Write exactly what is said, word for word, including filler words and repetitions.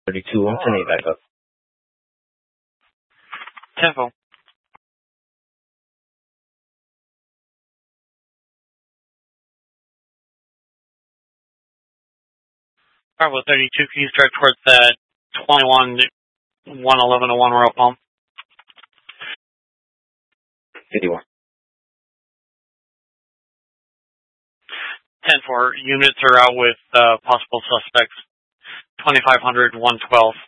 thirty-two, one ten eight, back up. Tempo. Bravo thirty-two, can you start towards that twenty-one, one eleven to one Royal Palm? fifty-one. ten four, units are out with uh, possible suspects. twenty-five hundred, one twelve.